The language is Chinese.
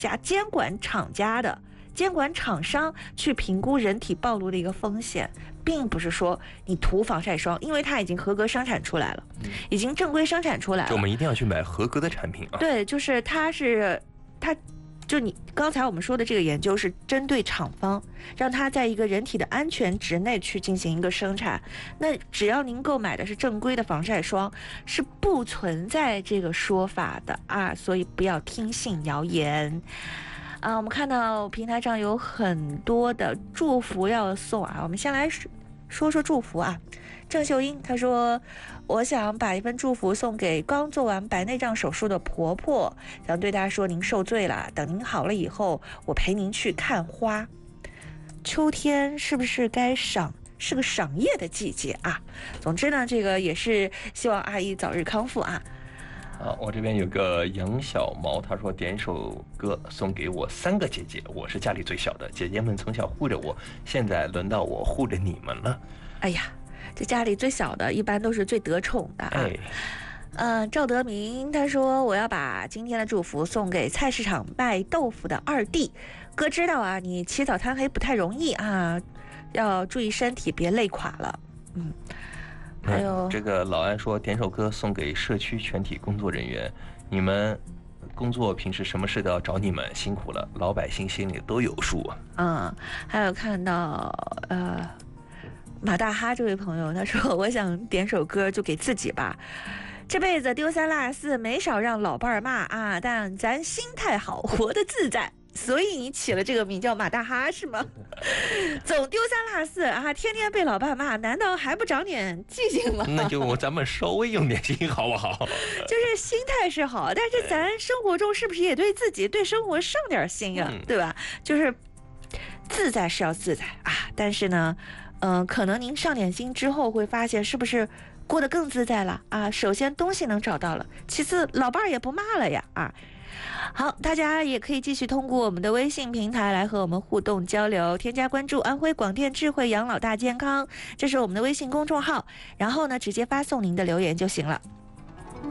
家监管厂家的。监管厂商去评估人体暴露的一个风险，并不是说你涂防晒霜，因为它已经合格生产出来了，已经正规生产出来了。 就我们一定要去买合格的产品啊。 对，就是它就你刚才我们说的这个研究是针对厂方，让它在一个人体的安全值内去进行一个生产。那只要您购买的是正规的防晒霜，是不存在这个说法的啊，所以不要听信谣言。我们看到平台上有很多的祝福要送啊，我们先来说祝福啊。郑秀英她说，我想把一份祝福送给刚做完白内障手术的婆婆，想对她说您受罪了，等您好了以后，我陪您去看花。秋天是不是该是个赏叶的季节啊？总之呢，这个也是希望阿姨早日康复啊。 我这边有个杨小毛，他说点首歌送给我3个姐姐，我是家里最小的，姐姐们从小护着我，现在轮到我护着你们了。 哎呀，这家里最小的一般都是最得宠的啊。赵德明他说，我要把今天的祝福送给菜市场卖豆腐的二弟哥，知道啊，你起早贪黑不太容易啊，要注意身体，别累垮了。还有这个老安说，点首歌送给社区全体工作人员，你们工作平时什么事都要找你们，辛苦了，老百姓心里都有数。 还有看到马大哈这位朋友，他说我想点首歌就给自己吧，这辈子丢三落四没少让老伴儿骂啊，但咱心态好，活得自在。所以你起了这个名叫马大哈是吗？总丢三落四啊，天天被老爸骂，难道还不长点记性吗？ 那就咱们稍微用点心好不好？ 就是心态是好，但是咱生活中是不是也对自己对生活上点心啊？对吧？就是自在是要自在啊，但是呢可能您上点心之后会发现是不是过得更自在了啊？首先东西能找到了，其次老伴儿也不骂了呀啊。好，大家也可以继续通过我们的微信平台来和我们互动交流，添加关注安徽广电智慧养老大健康，这是我们的微信公众号，然后呢直接发送您的留言就行了。